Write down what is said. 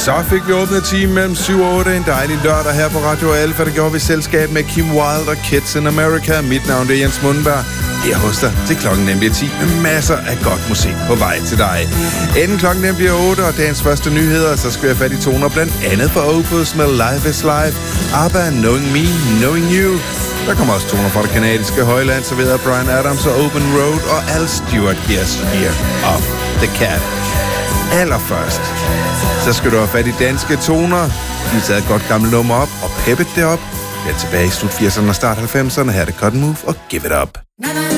Så fik vi åbnet time mellem 7 og 8. En dejlig lørdag her på Radio Alfa. Det gjorde vi selskab med Kim Wilde og Kids in America. Mit navn er Jens Mundberg. Her hos dig til klokken nemlig 10 med masser af godt musik på vej til dig. Inden klokken nemlig 8 og dagens første nyheder, så skal vi have fat i toner blandt andet fra Opus med Life is Life, ABBA, Knowing Me, Knowing You. Der kommer også toner fra det kanadiske højland, så videre Bryan Adams og Open Road og Al Stewart Gears Year of the Cat. Allerførst, så skal du have fat i danske toner. De har taget et godt gammelt nummer op og peppet det op. Vi er tilbage i slut 80'erne og start 90'erne. Her er det Cotton Move og Give It Up.